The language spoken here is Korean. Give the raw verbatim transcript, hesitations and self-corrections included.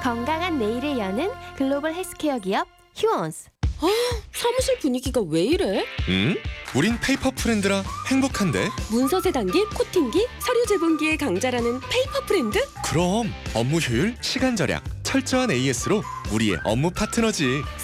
건강한 내일을 여는 글로벌 헬스케어 기업 휴원스. 아, 사무실 분위기가 왜 이래? 응? 우린 페이퍼 프렌드라 행복한데. 문서 세단기, 코팅기, 서류 제본기의 강자라는 페이퍼 프렌드? 그럼 업무 효율, 시간 절약, 철저한 에이에스로 우리의 업무 파트너지.